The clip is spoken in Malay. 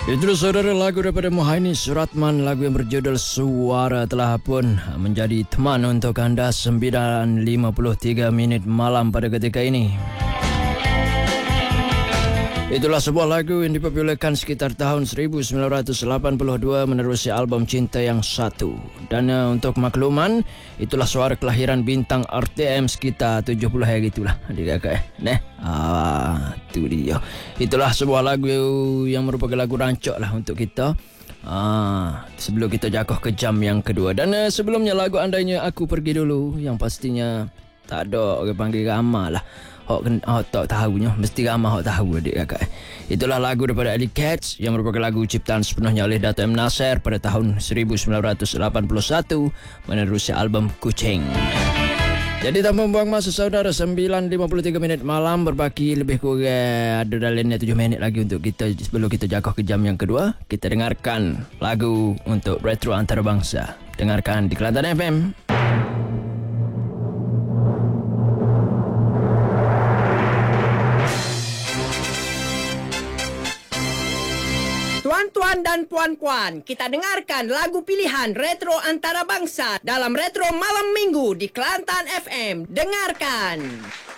Itu saudara lagu daripada Muhaini Suratman, lagu yang berjudul Suara telah pun menjadi teman untuk anda 9.53 minit malam pada ketika ini. Itulah sebuah lagu yang dipopulerkan sekitar tahun 1982 menerusi album Cinta Yang Satu. Dan untuk makluman, itulah suara kelahiran bintang RTM sekitar 70 hari itulah. Adik kakak tu dia. Itulah sebuah lagu yang merupakan lagu rancak lah untuk kita. Sebelum kita jatuh ke jam yang kedua. Dan sebelumnya lagu andainya aku pergi dulu, yang pastinya tak ada orang panggil ramah lah. Hok tak tahunya, mesti ramah hok tahu adik kakak. Itulah lagu daripada Ali Cats yang merupakan lagu ciptaan sepenuhnya oleh Dato' M. Nasir pada tahun 1981 menerusi album Kucing. Jadi tanpa membuang masa saudara, 9.53 minit malam berbaki lebih kurang ada dalamnya 7 minit lagi untuk kita sebelum kita jatuh ke jam yang kedua. Kita dengarkan lagu untuk Retro Antarabangsa. Dengarkan di Kelantan FM. Tuan-tuan dan puan-puan, kita dengarkan lagu pilihan Retro Antarabangsa dalam Retro Malam Minggu di Kelantan FM. Dengarkan.